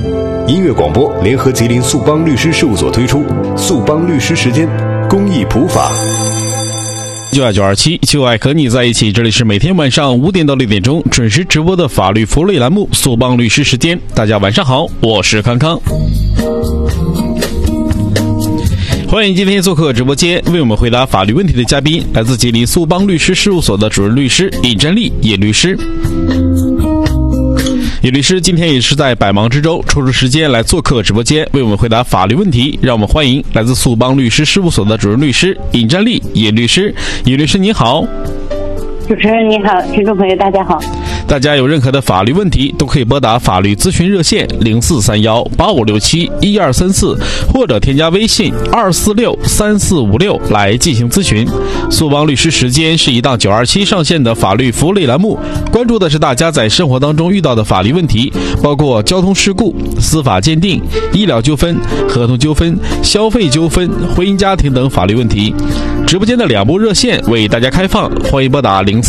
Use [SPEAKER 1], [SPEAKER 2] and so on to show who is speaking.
[SPEAKER 1] 音乐广播联合吉林速邦律师事务所推出速邦律师时间公益普法。
[SPEAKER 2] 92927就爱和你在一起，这里是每天晚上5点到6点钟准时直播的法律福利栏目速邦律师时间。大家晚上好，我是康康。欢迎今天做客直播间为我们回答法律问题的嘉宾，来自吉林速邦律师事务所的主任律师尹真丽尹律师。尹律师今天也是在百忙之中抽出时间来做客直播间为我们回答法律问题，让我们欢迎来自速邦律师事务所的主任律师尹真丽尹律师。尹律师你好。
[SPEAKER 3] 主持人你好，听众朋友大家好。
[SPEAKER 2] 大家有任何的法律问题都可以拨打法律咨询热线043185671234，或者添加微信2463456来进行咨询。速邦律师时间是一档927上线的法律福利栏目，关注的是大家在生活当中遇到的法律问题，包括交通事故、司法鉴定、医疗纠纷、合同纠纷、消费纠纷、婚姻家庭等法律问题。直播间的2部热线为大家开放，欢迎拨打